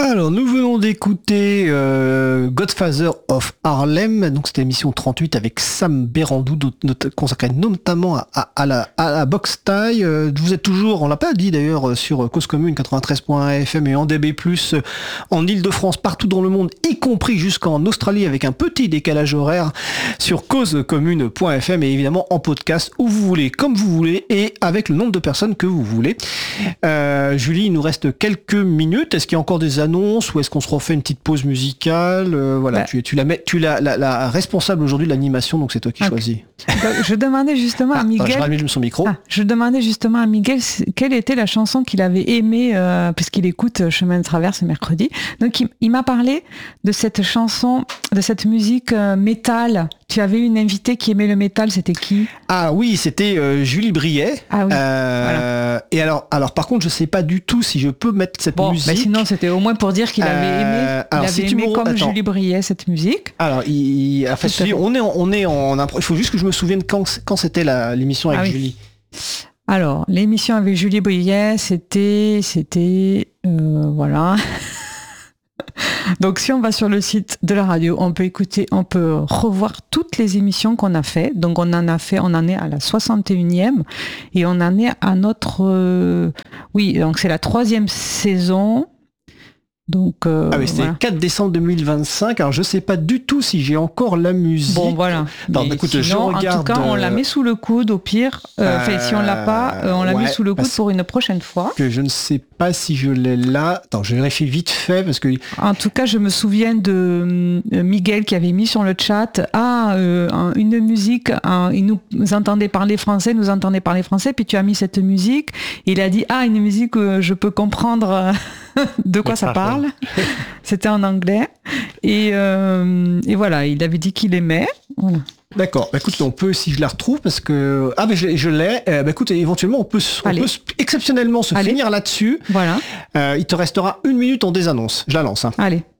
Alors, nous venons d'écouter Godfather of Harlem, donc c'était l'émission 38 avec Sam Berandou, consacrée notamment à la boxe thaï. Vous êtes toujours, on l'a pas dit d'ailleurs, sur Cause Commune 93.1 FM et en DB+, en Ile-de-France, partout dans le monde, y compris jusqu'en Australie avec un petit décalage horaire sur causecommune.fm et évidemment en podcast où vous voulez, comme vous voulez et avec le nombre de personnes que vous voulez. Julie, il nous reste quelques minutes. Est-ce qu'il y a encore des annonces ou est-ce qu'on se refait une petite pause musicale? Voilà, tu es la responsable aujourd'hui de l'animation, donc c'est toi qui choisis. Je demandais justement à Miguel. Je rallume son micro. Je demandais justement à Miguel quelle était la chanson qu'il avait aimée, puisqu'il écoute Chemin de Traverse mercredi. Donc il m'a parlé de cette chanson, de cette musique métal. Tu avais une invitée qui aimait le métal, c'était qui? Ah oui, c'était Julie Briet. Ah oui. Voilà. Et alors par contre, je sais pas du tout si je peux mettre cette musique. Bah sinon, c'était au moins pour dire qu'il avait aimé. Il avait aimé comme Julie Briet cette musique. Alors, on est en impro. Il faut juste que je me souvienne quand c'était l'émission avec Julie. Alors, l'émission avec Julie Briet, c'était voilà. Donc si on va sur le site de la radio, on peut revoir toutes les émissions qu'on a fait. Donc on en est à la 61e et on en est à notre donc c'est la 3e saison. Donc, c'était le 4 décembre 2025. Alors, je sais pas du tout si j'ai encore la musique. Bon, voilà. Non, écoute, sinon, je regarde. En tout cas, on la met sous le coude au pire. Si on l'a pas, on la met sous le coude pour une prochaine fois. Que je ne sais pas si je l'ai là. Attends, je vérifie vite fait parce que. En tout cas, je me souviens de Miguel qui avait mis sur le chat une musique. Il nous entendait parler français, puis tu as mis cette musique. Et il a dit une musique que je peux comprendre de quoi ça parle. C'était en anglais et voilà, il avait dit qu'il aimait. Voilà. D'accord. Écoute, on peut, si je la retrouve, parce que mais je l'ai. Écoute, éventuellement, on peut exceptionnellement se finir là-dessus. Voilà. Il te restera 1 minute en désannonce. Je la lance. Allez.